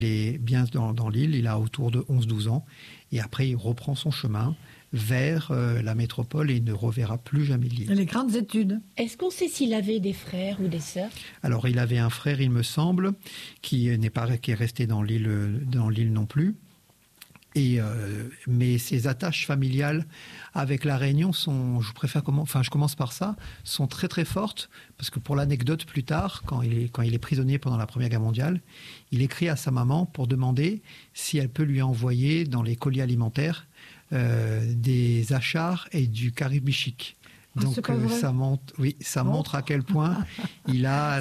Il est bien dans l'île, il a autour de 11-12 ans. Et après, il reprend son chemin vers la métropole et il ne reverra plus jamais l'île. Les grandes études. Est-ce qu'on sait s'il avait des frères ou des sœurs ? Alors, il avait un frère, il me semble, qui est resté dans l'île non plus. Mais ses attaches familiales avec la Réunion je commence par ça, sont très très fortes, parce que pour l'anecdote plus tard, quand il est prisonnier pendant la Première Guerre mondiale, il écrit à sa maman pour demander si elle peut lui envoyer dans les colis alimentaires des achars et du caribichique. Donc ça montre à quel point il a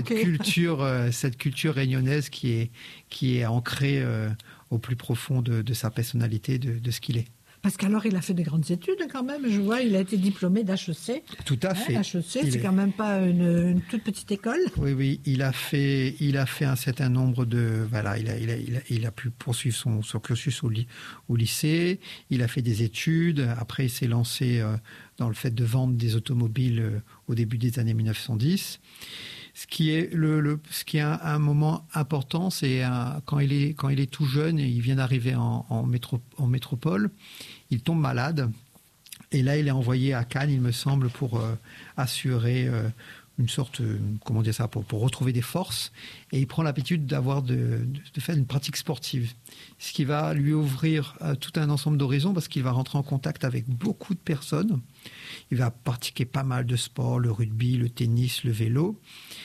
cette culture réunionnaise qui est ancrée au plus profond de sa personnalité, de ce qu'il est. Parce qu'alors, il a fait de grandes études quand même. Je vois, il a été diplômé d'HEC. Tout à fait. HEC, c'est quand même pas une toute petite école. Oui, il a fait un certain nombre de... Voilà, il a pu poursuivre son cursus au lycée. Il a fait des études. Après, il s'est lancé dans le fait de vendre des automobiles au début des années 1910. Ce qui est un moment important, c'est quand il est tout jeune et il vient d'arriver en métropole, il tombe malade et là il est envoyé à Cannes, il me semble, pour assurer une sorte, pour retrouver des forces, et il prend l'habitude de faire une pratique sportive, ce qui va lui ouvrir tout un ensemble d'horizons parce qu'il va rentrer en contact avec beaucoup de personnes. Il va pratiquer pas mal de sports, le rugby, le tennis, le vélo.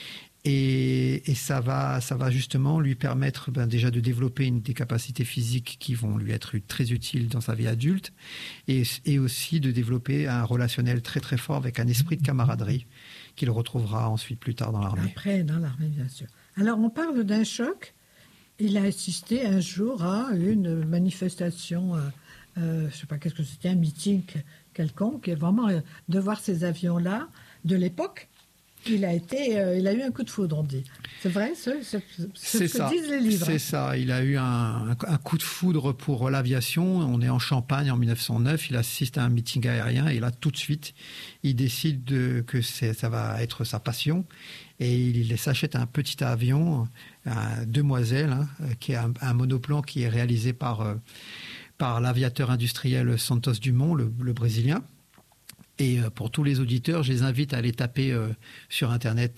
Et ça va justement lui permettre déjà de développer des capacités physiques qui vont lui être très utiles dans sa vie adulte, et aussi de développer un relationnel très très fort avec un esprit de camaraderie qu'il retrouvera ensuite plus tard dans l'armée. Après, dans l'armée, bien sûr. Alors, on parle d'un choc. Il a assisté un jour à une manifestation, je ne sais pas, qu'est-ce que c'était, un meeting quelconque, et vraiment de voir ces avions-là de l'époque. Il a eu un coup de foudre, on dit. C'est vrai, c'est ce que disent les livres. C'est ça. Il a eu un coup de foudre pour l'aviation. On est en Champagne en 1909. Il assiste à un meeting aérien et là, tout de suite, il décide que ça va être sa passion. Et il s'achète un petit avion, un Demoiselle, qui est un monoplan qui est réalisé par l'aviateur industriel Santos Dumont, le Brésilien. Et pour tous les auditeurs, je les invite à aller taper sur Internet,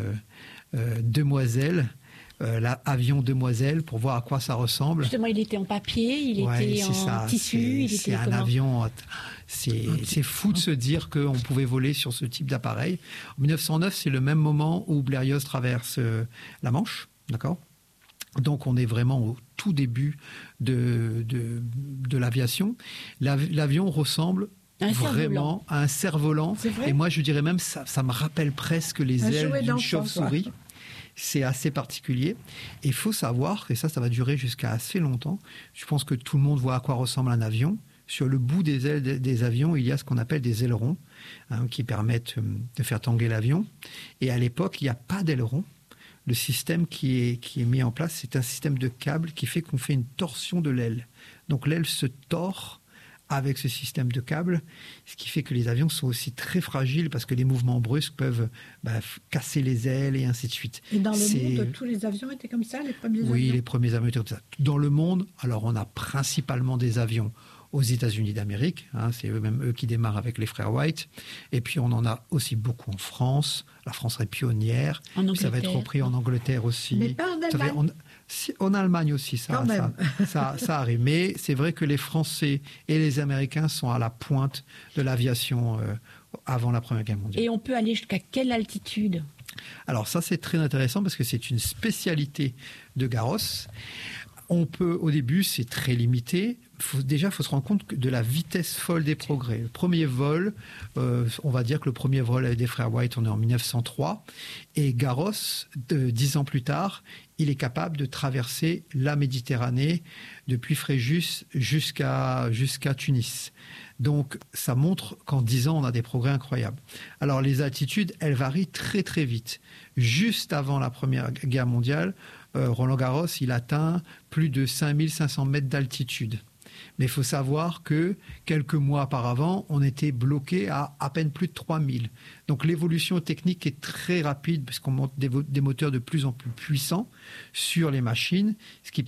Demoiselle, l'avion Demoiselle, pour voir à quoi ça ressemble. Justement, il était en papier, il était en tissu. C'est un avion. C'est fou de se dire qu'on pouvait voler sur ce type d'appareil. En 1909, c'est le même moment où Blérios traverse la Manche, d'accord ? Donc on est vraiment au tout début de l'aviation. L'avion ressemble vraiment à un cerf-volant. Et moi, je dirais même, ça me rappelle presque les ailes d'une chauve-souris. C'est assez particulier. Et il faut savoir, et ça va durer jusqu'à assez longtemps, je pense que tout le monde voit à quoi ressemble un avion. Sur le bout des ailes des avions, il y a ce qu'on appelle des ailerons, qui permettent de faire tanguer l'avion. Et à l'époque, il n'y a pas d'ailerons. Le système qui est mis en place, c'est un système de câbles qui fait qu'on fait une torsion de l'aile. Donc l'aile se tord avec ce système de câbles, ce qui fait que les avions sont aussi très fragiles parce que les mouvements brusques peuvent casser les ailes et ainsi de suite. Et dans le monde, tous les avions étaient comme ça, les premiers avions ? Oui, les premiers avions étaient comme ça. Dans le monde, alors on a principalement des avions aux États-Unis d'Amérique, c'est eux qui démarrent avec les frères Wright, et puis on en a aussi beaucoup en France. La France est pionnière, ça va être repris en Angleterre aussi. Mais pas en Allemagne. En Allemagne aussi, ça arrive. Mais c'est vrai que les Français et les Américains sont à la pointe de l'aviation avant la Première Guerre mondiale. Et on peut aller jusqu'à quelle altitude ? Alors ça, c'est très intéressant parce que c'est une spécialité de Garros. Au début, c'est très limité. Il faut se rendre compte de la vitesse folle des progrès. Le premier vol, on va dire que le premier vol des frères Wright, on est en 1903. Et Garros, 10 ans plus tard, il est capable de traverser la Méditerranée depuis Fréjus jusqu'à Tunis. Donc, ça montre qu'en 10 ans, on a des progrès incroyables. Alors, les altitudes, elles varient très, très vite. Juste avant la Première Guerre mondiale, Roland Garros, il atteint plus de 5500 mètres d'altitude. Mais il faut savoir que quelques mois auparavant, on était bloqué à peine plus de 3000. Donc l'évolution technique est très rapide parce qu'on monte des moteurs de plus en plus puissants sur les machines, ce qui